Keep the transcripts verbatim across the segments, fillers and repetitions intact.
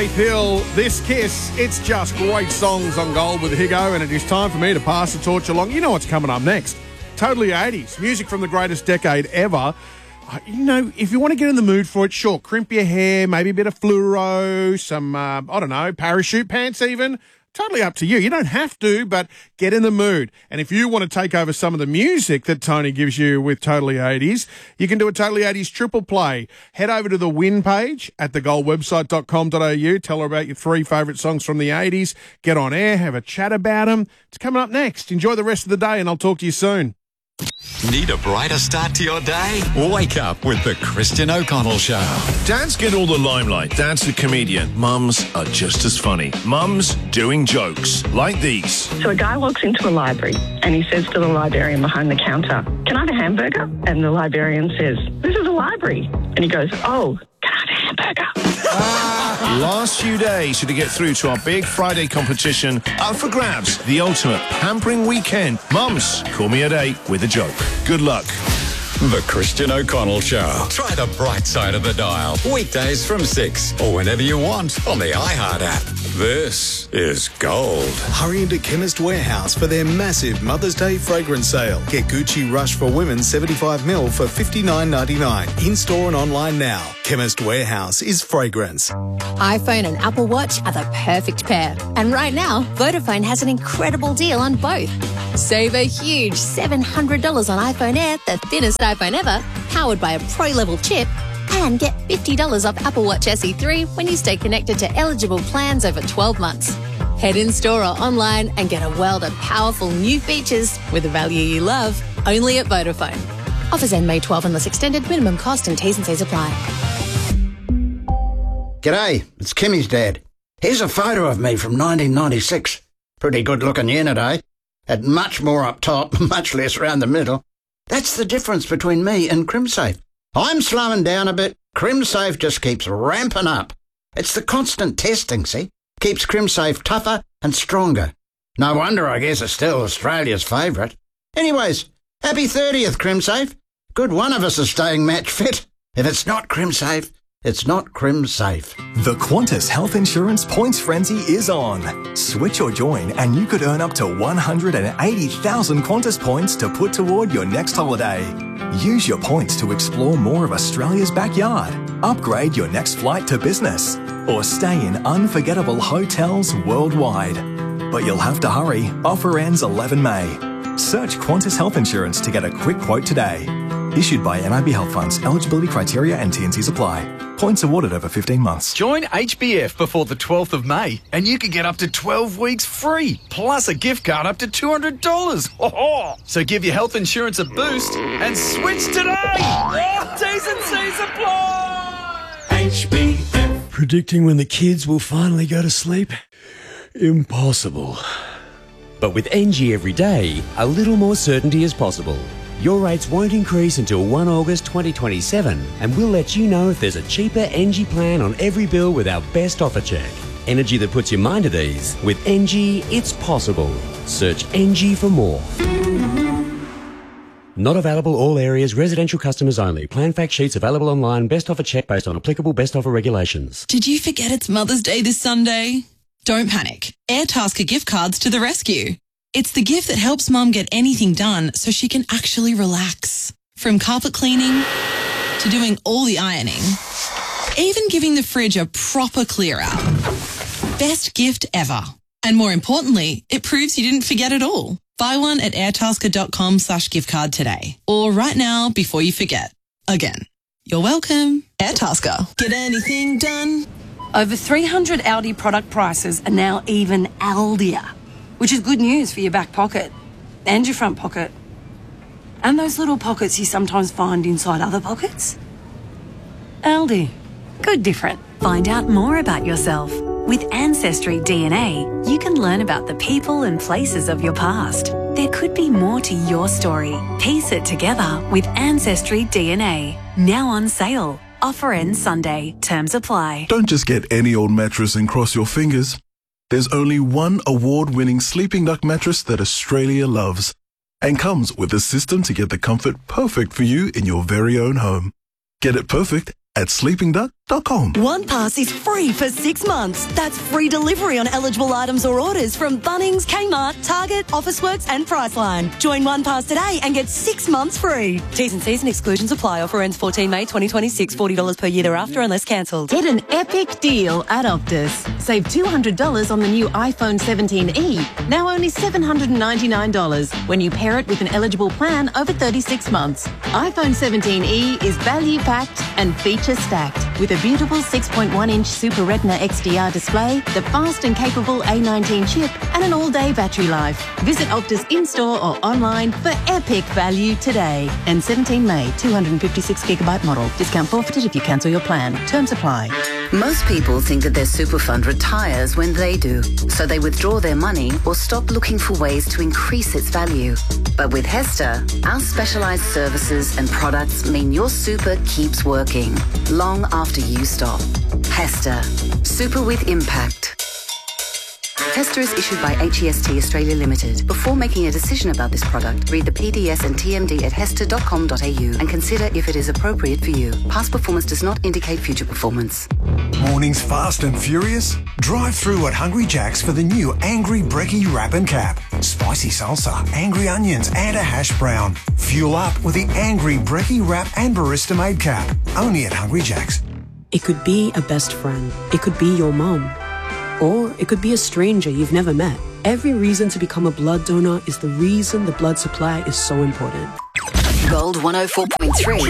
Hill, This Kiss, it's just great songs on Gold with Higo, and it is time for me to pass the torch along. You know what's coming up next. Totally eighties, music from the greatest decade ever. Uh, you know, if you want to get in the mood for it, sure, crimp your hair, maybe a bit of fluoro, some, uh, I don't know, parachute pants even. Totally up to you. You don't have to, but get in the mood. And if you want to take over some of the music that Tony gives you with Totally eighties, you can do a Totally eighties triple play. Head over to the win page at the gold website dot com dot a u. Tell her about your three favourite songs from the eighties. Get on air, have a chat about them. It's coming up next. Enjoy the rest of the day, and I'll talk to you soon. Need a brighter start to your day? Wake up with the Christian O'Connell Show. Dads get all the limelight. Dad's the comedian. Mums are just as funny. Mums doing jokes like these. So a guy walks into a library and he says to the librarian behind the counter, "Can I have a hamburger?" And the librarian says, "This is a library." And he goes, "Oh, can I have a hamburger?" Last few days to get through to our big Friday competition. Up for grabs, the ultimate pampering weekend. Mums, call me at eight with a joke. Good luck. The Christian O'Connell Show. Try the bright side of the dial. Weekdays from six or whenever you want on the iHeart app. This is Gold. Hurry into Chemist Warehouse for their massive Mother's Day fragrance sale. Get Gucci Rush for Women seventy-five milliliters for fifty-nine ninety-nine. In-store and online now. Chemist Warehouse is fragrance. iPhone and Apple Watch are the perfect pair. And right now, Vodafone has an incredible deal on both. Save a huge seven hundred dollars on iPhone Air, the thinnest iPhone ever, powered by a pro-level chip, and get fifty dollars off Apple Watch S E three when you stay connected to eligible plans over twelve months. Head in-store or online and get a world of powerful new features with the value you love, only at Vodafone. Offers end May twelfth unless extended. Minimum cost and T's and C's apply. G'day, it's Kimmy's dad. Here's a photo of me from nineteen ninety-six. Pretty good looking unit, eh? Had much more up top, much less round the middle. That's the difference between me and CrimSafe. I'm slowing down a bit. CrimSafe just keeps ramping up. It's the constant testing, see? Keeps CrimSafe tougher and stronger. No wonder I guess it's still Australia's favourite. Anyways, happy thirtieth, CrimSafe. Good one of us is staying match fit. If it's not CrimSafe, it's not CrimSafe. The Qantas Health Insurance Points Frenzy is on. Switch or join and you could earn up to one hundred eighty thousand Qantas points to put toward your next holiday. Use your points to explore more of Australia's backyard, upgrade your next flight to business, or stay in unforgettable hotels worldwide. But you'll have to hurry. Offer ends eleven May. Search Qantas Health Insurance to get a quick quote today. Issued by N I B Health Funds. Eligibility criteria and T and Cs apply. Points awarded over fifteen months. Join H B F before the twelfth of May and you can get up to twelve weeks free, plus a gift card up to two hundred dollars. Oh, so give your health insurance a boost and switch today. Oh, T's and C's apply. H B F. Predicting when the kids will finally go to sleep? Impossible. But with N G every day, a little more certainty is possible. Your rates won't increase until the first of August twenty twenty-seven, and we'll let you know if there's a cheaper N G plan on every bill with our best offer check. Energy that puts your mind at ease. With N G, it's possible. Search N G for more. Not available all areas, residential customers only. Plan fact sheets available online. Best offer check based on applicable best offer regulations. Did you forget it's Mother's Day this Sunday? Don't panic. Airtasker gift cards to the rescue. It's the gift that helps Mum get anything done so she can actually relax. From carpet cleaning to doing all the ironing, even giving the fridge a proper clear out. Best gift ever. And more importantly, it proves you didn't forget it all. Buy one at airtasker.com slash gift card today. Or right now before you forget. Again. You're welcome. Airtasker. Get anything done. Over three hundred Aldi product prices are now even Aldier, which is good news for your back pocket and your front pocket. And those little pockets you sometimes find inside other pockets. Aldi. Good different. Find out more about yourself. With Ancestry D N A, you can learn about the people and places of your past. There could be more to your story. Piece it together with Ancestry D N A. Now on sale. Offer ends Sunday. Terms apply. Don't just get any old mattress and cross your fingers. There's only one award-winning Sleeping Duck mattress that Australia loves and comes with a system to get the comfort perfect for you in your very own home. Get it perfect at sleeping duck dot com. OnePass is free for six months. That's free delivery on eligible items or orders from Bunnings, Kmart, Target, Officeworks and Priceline. Join OnePass today and get six months free. T's and C's and exclusions apply. Offer ends fourteen May twenty twenty-six. forty dollars per year thereafter unless cancelled. Get an epic deal at Optus. Save two hundred dollars on the new iPhone seventeen e, now only seven hundred ninety-nine dollars when you pair it with an eligible plan over thirty-six months. iPhone seventeen e is value-packed and feature-stacked with a beautiful six point one inch Super Retina X D R display, the fast and capable A nineteen chip, and an all-day battery life. Visit Optus in-store or online for epic value today. And seventeen May, two hundred fifty-six gigabyte model. Discount forfeited if you cancel your plan. Terms apply. Most people think that their super fund retires when they do, so they withdraw their money or stop looking for ways to increase its value. But with Hester, our specialised services and products mean your super keeps working long after you stop. Hester, super with impact. Hester is issued by H E S T Australia Limited. Before making a decision about this product, read the P D S and T M D at hester dot com dot a u and consider if it is appropriate for you. Past performance does not indicate future performance. Mornings fast and furious? Drive through at Hungry Jack's for the new Angry Brekkie Wrap and Cap. Spicy salsa, angry onions and a hash brown. Fuel up with the Angry Brekkie Wrap and Barista Made Cap. Only at Hungry Jack's. It could be a best friend. It could be your mom. Or it could be a stranger you've never met. Every reason to become a blood donor is the reason the blood supply is so important. Gold one oh four point three.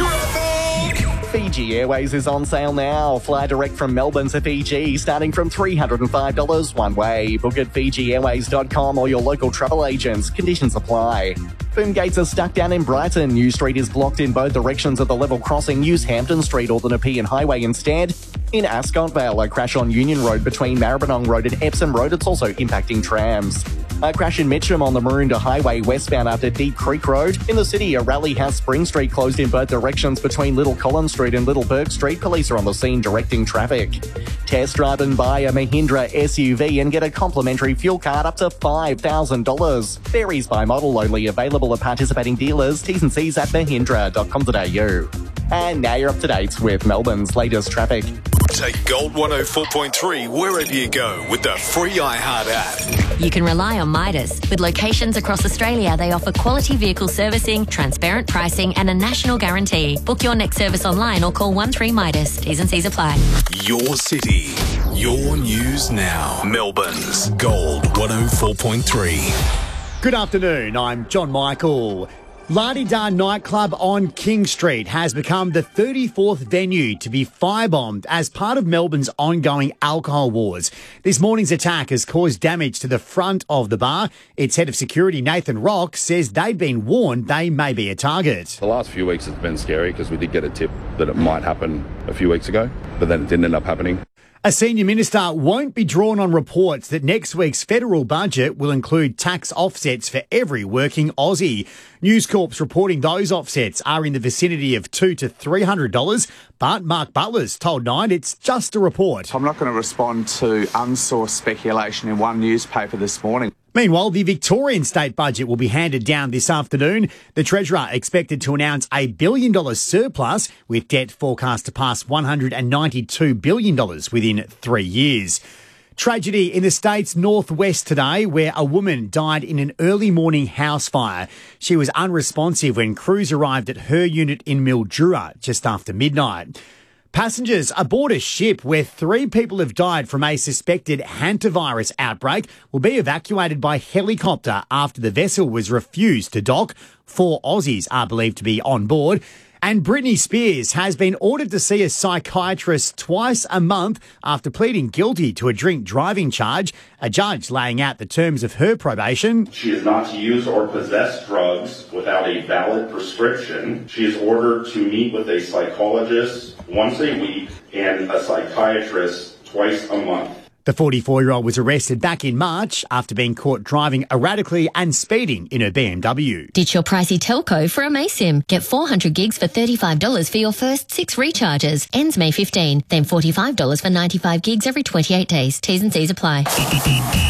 Fiji Airways is on sale now. Fly direct from Melbourne to Fiji, starting from three hundred five dollars one way. Book at fiji airways dot com or your local travel agents. Conditions apply. Boom gates are stuck down in Brighton. New Street is blocked in both directions at the level crossing. Use Hampton Street or the Nepean Highway instead. In Ascot Vale, a crash on Union Road between Maribyrnong Road and Epsom Road. It's also impacting trams. A crash in Mitcham on the Maroondah Highway westbound after Deep Creek Road. In the city, a rally has Spring Street closed in both directions between Little Collins Street and Little Burke Street. Police are on the scene directing traffic. Test drive and buy a Mahindra S U V and get a complimentary fuel card up to five thousand dollars. Varies by model, only available at participating dealers. T's and C's at mahindra dot com dot a u. And now you're up to date with Melbourne's latest traffic. Take Gold one oh four point three wherever you go with the free iHeart app. You can rely on Midas. With locations across Australia, they offer quality vehicle servicing, transparent pricing and a national guarantee. Book your next service online or call one three Midas. T's and C's apply. Your city, your news now. Melbourne's Gold one oh four point three. Good afternoon, I'm John Michael. La-di-Da nightclub on King Street has become the thirty-fourth venue to be firebombed as part of Melbourne's ongoing alcohol wars. This morning's attack has caused damage to the front of the bar. Its head of security, Nathan Rock, says they've been warned they may be a target. The last few weeks has been scary because we did get a tip that it might happen a few weeks ago, but then it didn't end up happening. A senior minister won't be drawn on reports that next week's federal budget will include tax offsets for every working Aussie. News Corp's reporting those offsets are in the vicinity of two to three hundred dollars, but Mark Butler's told Nine it's just a report. I'm not going to respond to unsourced speculation in one newspaper this morning. Meanwhile, the Victorian state budget will be handed down this afternoon. The Treasurer expected to announce a billion dollar surplus, with debt forecast to pass one hundred ninety-two billion dollars within three years. Tragedy in the state's northwest today, where a woman died in an early morning house fire. She was unresponsive when crews arrived at her unit in Mildura just after midnight. Passengers aboard a ship where three people have died from a suspected hantavirus outbreak will be evacuated by helicopter after the vessel was refused to dock. Four Aussies are believed to be on board. And Britney Spears has been ordered to see a psychiatrist twice a month after pleading guilty to a drink driving charge. A judge laying out the terms of her probation. She is not to use or possess drugs without a valid prescription. She is ordered to meet with a psychologist once a week and a psychiatrist twice a month. The forty-four-year-old was arrested back in March after being caught driving erratically and speeding in her B M W. Ditch your pricey telco for a Maysim. Get four hundred gigs for thirty-five dollars for your first six recharges. Ends May fifteenth. Then forty-five dollars for ninety-five gigs every twenty-eight days. T's and C's apply.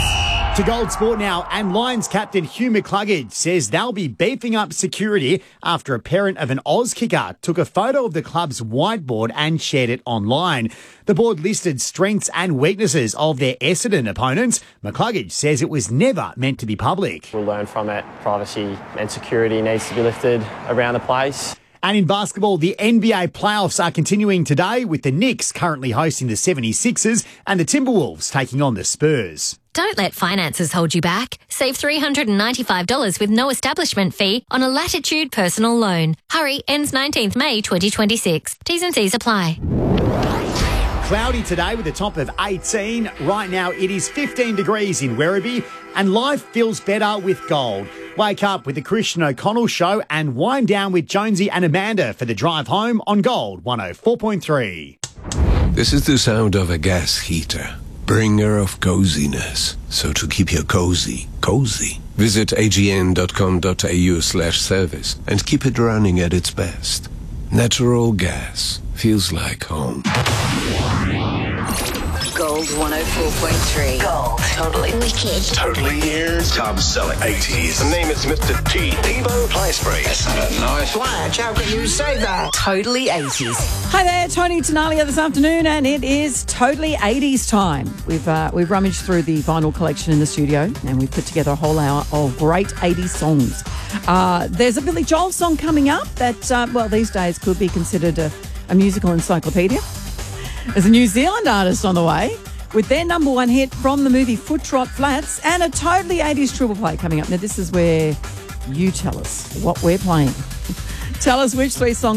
To Gold Sport now, and Lions captain Hugh McCluggage says they'll be beefing up security after a parent of an Oz kicker took a photo of the club's whiteboard and shared it online. The board listed strengths and weaknesses of their Essendon opponents. McCluggage says it was never meant to be public. We'll learn from it. Privacy and security needs to be lifted around the place. And in basketball, the N B A playoffs are continuing today with the Knicks currently hosting the seventy-sixers and the Timberwolves taking on the Spurs. Don't let finances hold you back. Save three hundred ninety-five dollars with no establishment fee on a Latitude personal loan. Hurry, ends nineteenth May twenty twenty-six. T's and C's apply. Cloudy today with a top of eighteen. Right now it is fifteen degrees in Werribee and life feels better with gold. Wake up with the Christian O'Connell Show and wind down with Jonesy and Amanda for the drive home on Gold one oh four point three. This is the sound of a gas heater, bringer of coziness. So to keep your cozy, cozy, visit agn.com.au slash service and keep it running at its best. Natural gas feels like home. Gold one oh four point three. Gold. Totally wicked. Totally ears. Top selling eighties. The name is Mister T. Debo Playspray. That's not nice. Blanche, how can you say that? Totally eighties. Hi there, Tony Tenalia this afternoon, and it is totally eighties time. We've uh, we've rummaged through the vinyl collection in the studio, and we've put together a whole hour of great eighties songs. Uh, there's a Billy Joel song coming up that, uh, well, these days could be considered a, a musical encyclopedia. There's a New Zealand artist on the way with their number one hit from the movie Foot Trot Flats, and a totally eighties triple play coming up. Now, this is where you tell us what we're playing. Tell us which three songs